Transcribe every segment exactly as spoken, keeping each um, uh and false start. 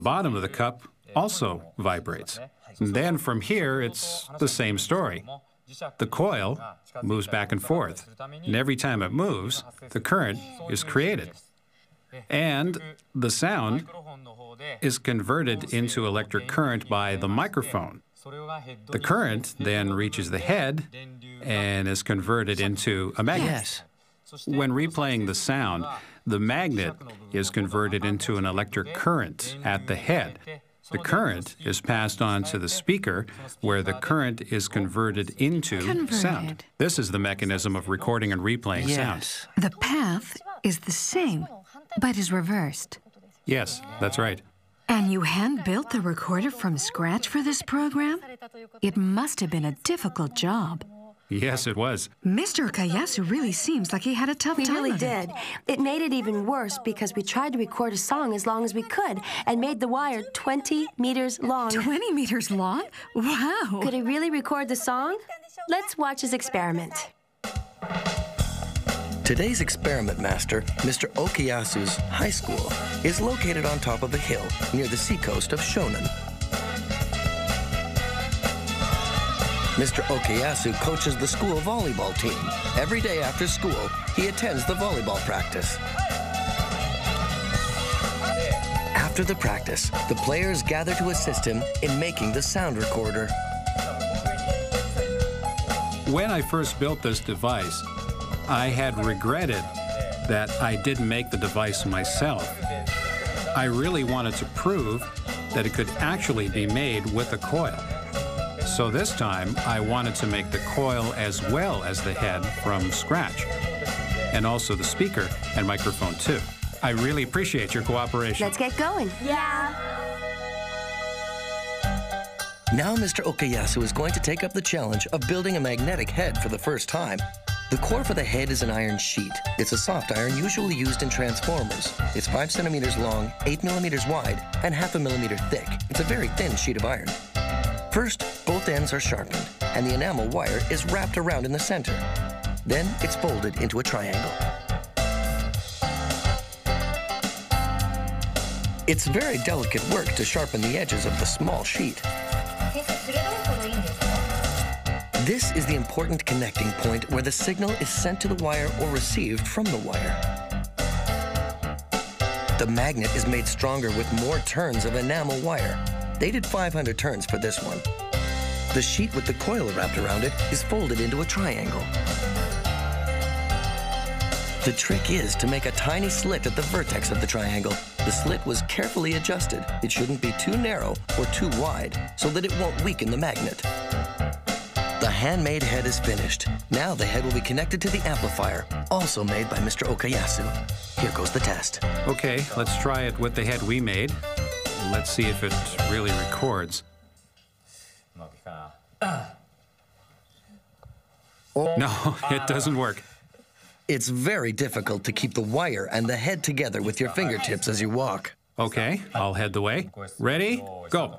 Bottom of the cup also vibrates. And then from here, it's the same story. The coil moves back and forth, and every time it moves, the current is created. And the sound is converted into electric current by the microphone. The current then reaches the head and is converted into a magnet. Yes. When replaying the sound, the magnet is converted into an electric current at the head. The current is passed on to the speaker, where the current is converted into Converted. sound. This is the mechanism of recording and replaying sound. Yes. The path is the same, but is reversed. Yes, that's right. And you hand-built the recorder from scratch for this program? It must have been a difficult job. Yes, it was. Mister Okayasu really seems like he had a tough We time really of it. did. It made it even worse because we tried to record a song as long as we could and made the wire twenty meters long. twenty meters long? Wow. Could he really record the song? Let's watch his experiment. Today's experiment master, Mister Okayasu's high school, is located on top of a hill near the seacoast of Shonan. Mister Okayasu coaches the school volleyball team. Every day after school, he attends the volleyball practice. After the practice, the players gather to assist him in making the sound recorder. When I first built this device, I had regretted that I didn't make the device myself. I really wanted to prove that it could actually be made with a coil. So this time, I wanted to make the coil as well as the head from scratch, and also the speaker and microphone too. I really appreciate your cooperation. Let's get going. Yeah. Now Mister Okayasu is going to take up the challenge of building a magnetic head for the first time. The core for the head is an iron sheet. It's a soft iron usually used in transformers. It's five centimeters long, eight millimeters wide, and half a millimeter thick. It's a very thin sheet of iron. First, both ends are sharpened, and the enamel wire is wrapped around in the center. Then it's folded into a triangle. It's very delicate work to sharpen the edges of the small sheet. This is the important connecting point where the signal is sent to the wire or received from the wire. The magnet is made stronger with more turns of enamel wire. They did five hundred turns for this one. The sheet with the coil wrapped around it is folded into a triangle. The trick is to make a tiny slit at the vertex of the triangle. The slit was carefully adjusted. It shouldn't be too narrow or too wide so that it won't weaken the magnet. The handmade head is finished. Now the head will be connected to the amplifier, also made by Mister Okayasu. Here goes the test. Okay, let's try it with the head we made. Let's see if it really records. No, it doesn't work. It's very difficult to keep the wire and the head together with your fingertips as you walk. Okay, I'll head the way. Ready? Go.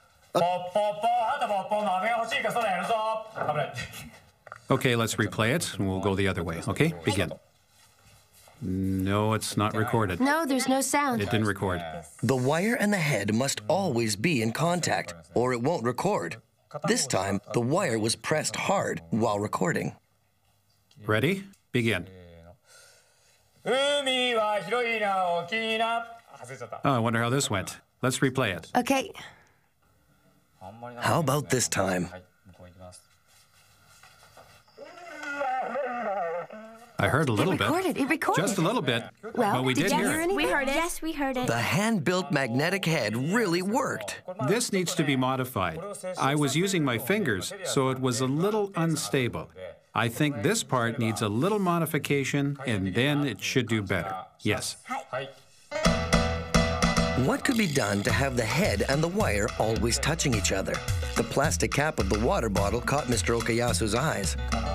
Okay, let's replay it, and we'll go the other way. Okay, begin. No, it's not recorded. No, there's no sound. It didn't record. The wire and the head must always be in contact, or it won't record. This time, the wire was pressed hard while recording. Ready? Begin. Oh, I wonder how this went. Let's replay it. Okay. How about this time? I heard a little It bit. recorded. It recorded. Just a little bit. Well, but we did did you hear hear it. anything? We heard it. Yes, we heard it. The hand-built magnetic head really worked. This needs to be modified. I was using my fingers, so it was a little unstable. I think this part needs a little modification, and then it should do better. Yes. What could be done to have the head and the wire always touching each other? The plastic cap of the water bottle caught Mister Okayasu's eyes.